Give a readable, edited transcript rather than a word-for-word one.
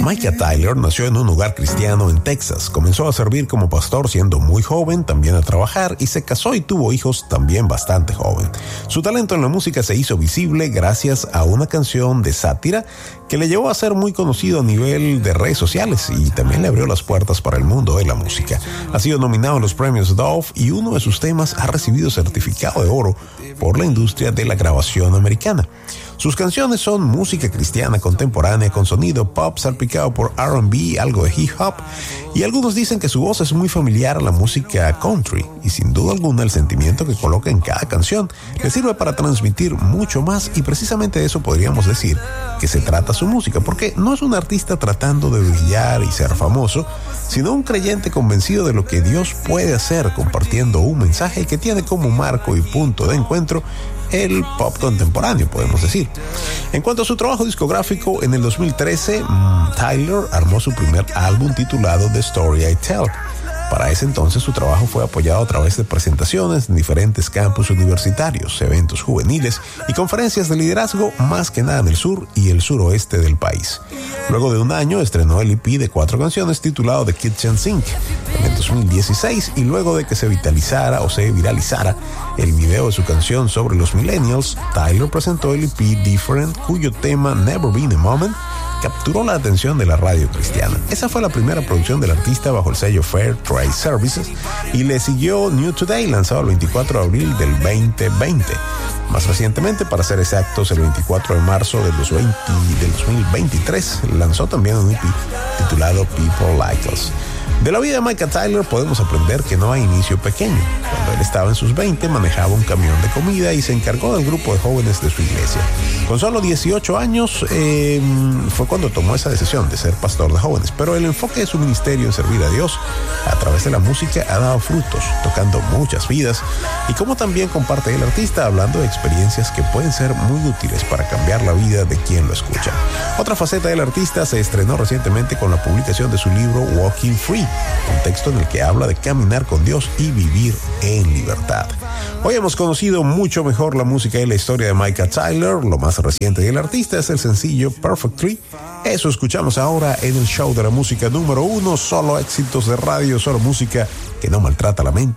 Micah Tyler nació en un hogar cristiano en Texas. Comenzó a servir como pastor siendo muy joven, también a trabajar, y se casó y tuvo hijos también bastante joven. Su talento en la música se hizo visible gracias a una canción de sátira que le llevó a ser muy conocido a nivel de redes sociales y también le abrió las puertas para el mundo de la música. Ha sido nominado a los premios Dove y uno de sus temas ha recibido certificado de oro por la industria de la grabación americana. Sus canciones son música cristiana contemporánea con sonido pop salpicado por R&B, algo de hip hop, y algunos dicen que su voz es muy familiar a la música country, y sin duda alguna el sentimiento que coloca en cada canción le sirve para transmitir mucho más, y precisamente de eso podríamos decir que se trata su música, porque no es un artista tratando de brillar y ser famoso, sino un creyente convencido de lo que Dios puede hacer compartiendo un mensaje que tiene como marco y punto de encuentro el pop contemporáneo, podemos decir. En cuanto a su trabajo discográfico, en el 2013, Tyler armó su primer álbum titulado The Story I Tell. Para ese entonces su trabajo fue apoyado a través de presentaciones en diferentes campus universitarios, eventos juveniles y conferencias de liderazgo, más que nada en el sur y el suroeste del país. Luego de un año estrenó el EP de 4 canciones titulado The Kitchen Sink en el 2016, y luego de que se viralizara el video de su canción sobre los millennials, Tyler presentó el EP Different, cuyo tema Never Been a Moment capturó la atención de la radio cristiana. Esa fue la primera producción del artista bajo el sello Fair Trade Services, y le siguió New Today, lanzado el 24 de abril del 2020. Más recientemente, para ser exactos, el 24 de marzo del 2023, lanzó también un EP titulado People Like Us. De la vida de Micah Tyler podemos aprender que no hay inicio pequeño. Cuando él estaba en sus 20, manejaba un camión de comida y se encargó del grupo de jóvenes de su iglesia. Con solo 18 años fue cuando tomó esa decisión de ser pastor de jóvenes, pero el enfoque de su ministerio en servir a Dios a través de la música ha dado frutos, tocando muchas vidas, y como también comparte el artista hablando de experiencias que pueden ser muy útiles para cambiar la vida de quien lo escucha. Otra faceta del artista se estrenó recientemente con la publicación de su libro Walking Free, un texto en el que habla de caminar con Dios y vivir en libertad. Hoy hemos conocido mucho mejor la música y la historia de Micah Tyler. Lo más reciente del artista es el sencillo Perfect Tree. Eso escuchamos ahora en el show de la música número 1, solo éxitos de radio, solo música que no maltrata la mente.